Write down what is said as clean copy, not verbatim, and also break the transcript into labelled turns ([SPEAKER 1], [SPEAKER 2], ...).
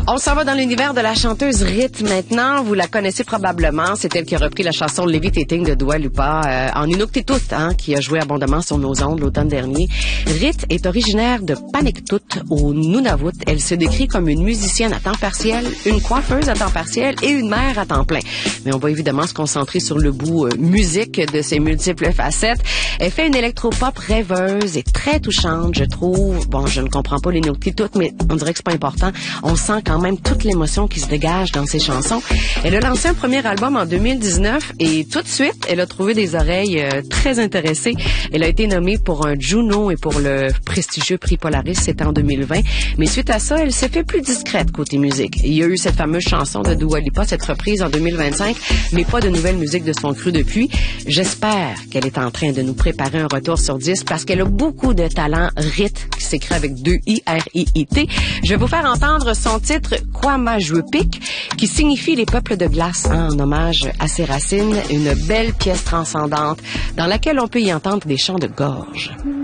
[SPEAKER 1] On s'en va dans l'univers de la chanteuse Rit maintenant. Vous la connaissez probablement. C'est elle qui a repris la chanson Levitating de Dua Lipa en Inuktitut, qui a joué abondamment sur nos ondes l'automne dernier. Rit est originaire de Paniktut au Nunavut. Elle se décrit comme une musicienne à temps partiel, une coiffeuse à temps partiel et une mère à temps plein. Mais on va évidemment se concentrer sur le bout musique de ses multiples facettes. Elle fait une électropop rêveuse et très touchante, je trouve. Bon, je ne comprends pas l'Inuktitut, mais on dirait que c'est pas important. On sent quand même toute l'émotion qui se dégage dans ses chansons. Elle a lancé un premier album en 2019 et tout de suite, elle a trouvé des oreilles très intéressées. Elle a été nommée pour un Juno et pour le prestigieux prix Polaris, c'était en 2020. Mais suite à ça, elle s'est fait plus discrète côté musique. Il y a eu cette fameuse chanson de Dua Lipa, cette reprise en 2025, mais pas de nouvelle musique de son cru depuis. J'espère qu'elle est en train de nous préparer un retour sur disque parce qu'elle a beaucoup de talent. Rit, qui s'écrit avec 2 I-R-I-I-T. Je vais vous faire entendre son titre Kwamajwepik, qui signifie les peuples de glace, en hommage à ses racines, une belle pièce transcendante dans laquelle on peut y entendre des chants de gorge.